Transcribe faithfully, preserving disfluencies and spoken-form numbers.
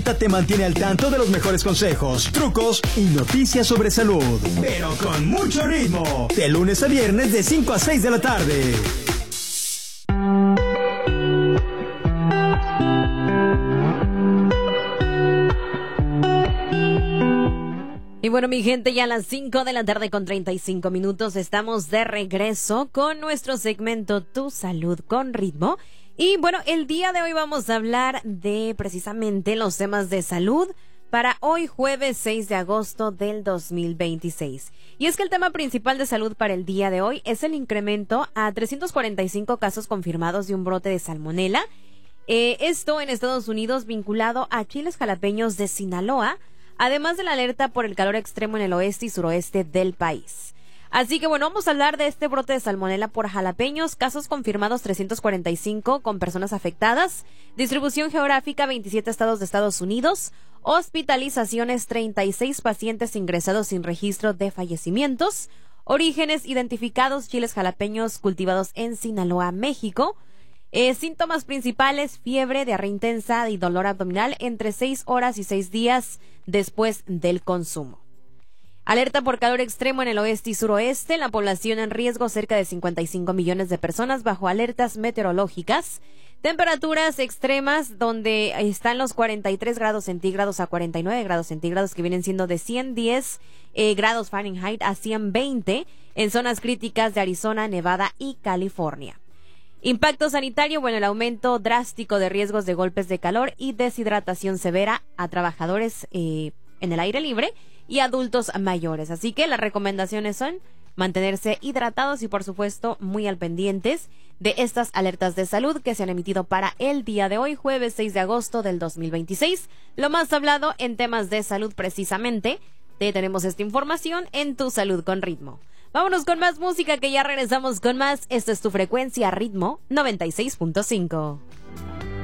Te mantiene al tanto de los mejores consejos, trucos y noticias sobre salud. Pero con mucho ritmo. De lunes a viernes de cinco a seis de la tarde. Y bueno, mi gente, ya a las cinco de la tarde con treinta y cinco minutos estamos de regreso con nuestro segmento Tu Salud con Ritmo. Y bueno, el día de hoy vamos a hablar de precisamente los temas de salud para hoy jueves seis de agosto del dos mil veintiséis. Y es que el tema principal de salud para el día de hoy es el incremento a trescientos cuarenta y cinco casos confirmados de un brote de salmonela. Eh, esto en Estados Unidos vinculado a chiles jalapeños de Sinaloa, además de la alerta por el calor extremo en el oeste y suroeste del país. Así que bueno, vamos a hablar de este brote de salmonela por jalapeños, casos confirmados trescientos cuarenta y cinco con personas afectadas, distribución geográfica veintisiete estados de Estados Unidos, hospitalizaciones treinta y seis pacientes ingresados sin registro de fallecimientos, orígenes identificados chiles jalapeños cultivados en Sinaloa, México, eh, síntomas principales fiebre, diarrea intensa y dolor abdominal entre seis horas y seis días después del consumo. Alerta por calor extremo en el oeste y suroeste, la población en riesgo cerca de cincuenta y cinco millones de personas bajo alertas meteorológicas, temperaturas extremas donde están los cuarenta y tres grados centígrados a cuarenta y nueve grados centígrados que vienen siendo de ciento diez eh, grados Fahrenheit a ciento veinte en zonas críticas de Arizona, Nevada y California. Impacto sanitario, bueno, el aumento drástico de riesgos de golpes de calor y deshidratación severa a trabajadores eh, en el aire libre y adultos mayores. Así que las recomendaciones son mantenerse hidratados y por supuesto muy al pendientes de estas alertas de salud que se han emitido para el día de hoy, jueves seis de agosto del dos mil veintiséis. Lo más hablado en temas de salud precisamente. Te tenemos esta información en Tu Salud con Ritmo. Vámonos con más música que ya regresamos con más. Esto es tu frecuencia Ritmo noventa y seis punto cinco.